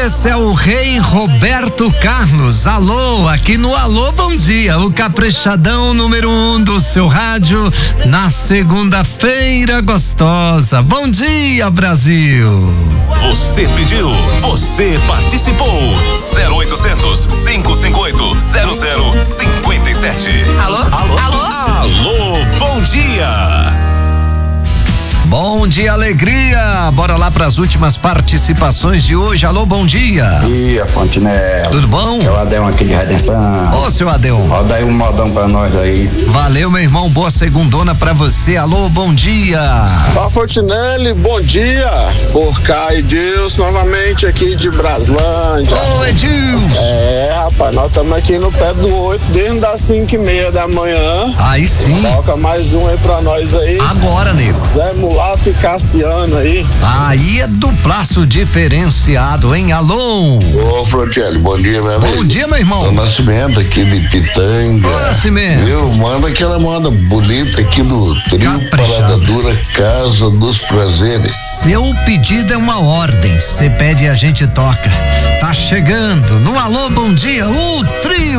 Esse é o Rei Roberto Carlos. Alô, aqui no Alô Bom Dia, o caprichadão número 1 do seu rádio na segunda-feira gostosa. Bom dia, Brasil. Você pediu, você participou. 0800 558 0057. Alô? Alô? Alô? Alô, bom dia. Bom dia, alegria. Bora lá para as últimas participações de hoje. Alô, bom dia. Bom dia, Fontenelle. Tudo bom? É o Adão aqui de Redenção. Ô, seu Adão. Roda aí um modão pra nós aí. Valeu, meu irmão. Boa segundona pra você. Alô, bom dia. Fala, Fontenelle, bom dia. Por cá, Edilson, novamente aqui de Braslândia. Ô, Edilson. Rapaz, nós estamos aqui no pé do 8, desde as 5:30 da manhã. Aí sim. Toca mais um aí pra nós aí. Agora, nego. Zé Mulato e Cassiano aí. Aí é duplaço diferenciado, hein? Alô. Ô, Fontenelle, bom dia, meu amigo. Bom dia, meu irmão. O Nascimento aqui de Pitanga. Ô, Nascimento. Viu? Manda aquela moda bonita aqui do trio Parada Dura Casa dos Prazeres. Seu pedido é uma ordem. Você pede e a gente toca. Tá chegando no Alô Bom Dia, o trio